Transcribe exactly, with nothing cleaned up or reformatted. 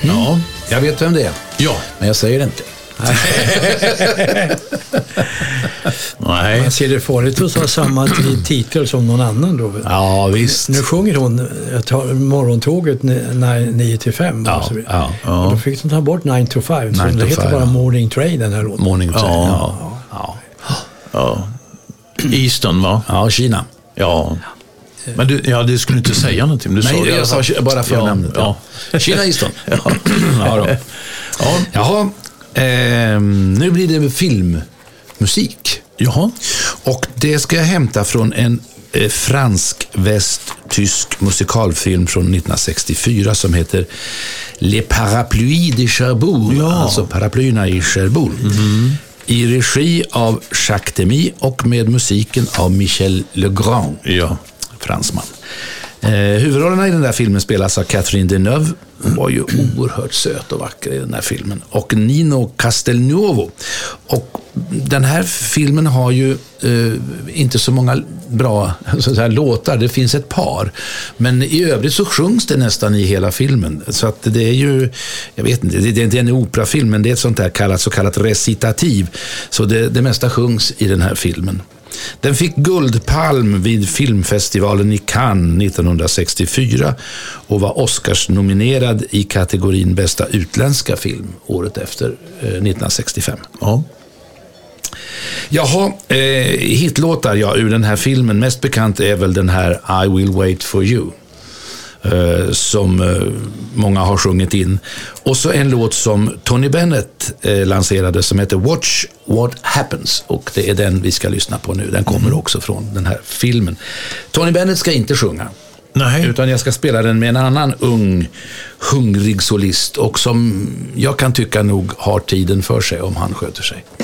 Ja. Jag vet vem det är. Ja. Men jag säger det inte. Nej. Man ser det farligt att ha samma titel som någon annan då. Ja, visst. Nu sjunger hon jag tar morgontåget nio till fem. Ja, och så vidare. ja, ja. Och då fick de ta bort nine to five. Så nine det to heter five, bara ja. Morning Train, den här låten. Morning Train. Ja. Ja. Ja. Ja. Eastern, va? Ja, Kina. Ja. Men du, ja, du skulle inte säga någonting. Du Nej, sa det, jag sa bara förnamnet. Ja. Ja. Kina Easton. Ja. Ja, då. Ja. Jaha, ehm, nu blir det filmmusik. Jaha. Och det ska jag hämta från en eh, fransk-väst-tysk musikalfilm från nittonhundrasextiofyra som heter Les Parapluies de Cherbourg, Ja. alltså paraplyerna i Cherbourg. Mm-hmm. I regi av Jacques Demy och med musiken av Michel Legrand, Ja. fransman. Eh, huvudrollerna i den där filmen spelas av Catherine Deneuve. Hon var ju oerhört söt och vacker i den här filmen. Och Nino Castelnuovo. Och den här filmen har ju eh, inte så många bra så att säga, låtar. Det finns ett par. Men i övrigt så sjungs det nästan i hela filmen. Så att det är ju, jag vet inte, det är inte en operafilm, men det är ett sånt där kallat, så kallat recitativ. Så det, det mesta sjungs i den här filmen. Den fick Guldpalm vid filmfestivalen i Cannes nittonhundrasextiofyra och var Oscars-nominerad i kategorin bästa utländska film året efter, eh, nittonhundrasextiofem. Ja. Jaha, eh, hitlåtar ja, ur den här filmen. Mest bekant är väl den här I Will Wait For You. Uh, som uh, många har sjungit in. Och så en låt som Tony Bennett uh, lanserade som heter Watch What Happens, och det är den vi ska lyssna på nu. Den kommer mm. också från den här filmen. Tony Bennett ska inte sjunga. Nej. Utan jag ska spela den med en annan ung, hungrig solist och som jag kan tycka nog har tiden för sig om han sköter sig.